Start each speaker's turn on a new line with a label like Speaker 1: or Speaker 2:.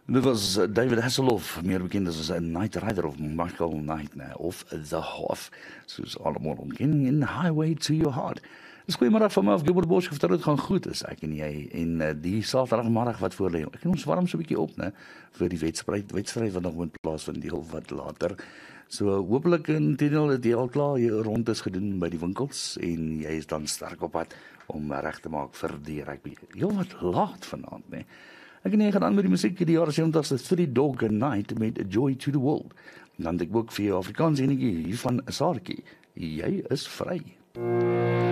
Speaker 1: Dit was David Hasselhoff, meer bekend as 'n Knight Rider of Michael Knight, of The Hoff, soos almal hom ken, in Highway to Your Heart. Dis goeiemiddag van my af, Gilbert Bosch, of dit gaan goed is, ek en jy, en die Saterdagmiddag wat voor lê. Ek en ons warm so 'n bietjie op, né, vir die wedstryd wat nog moet plaasvind, heel wat later. So hopelik intedeel dat jy al klaar jou rondes gedoen by die winkels, en jy is dan sterk op pad om reg te maak vir die rugby. Heel wat laat vanaand, né. Ek en jy gaan aan met die musiek die jare 70's, Three Dog Night met Joy to the World. Dan het ek ook vir jou Afrikaans enetjie hier van Saartjie. Jy is vry.